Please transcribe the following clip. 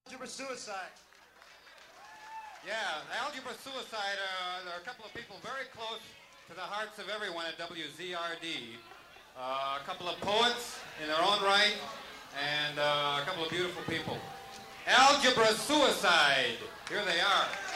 Algebra Suicide. Yeah, Algebra Suicide, there are a couple of people very close to the hearts of everyone at WZRD. A couple of poets in their own right, and a couple of beautiful people. Algebra Suicide, here they are.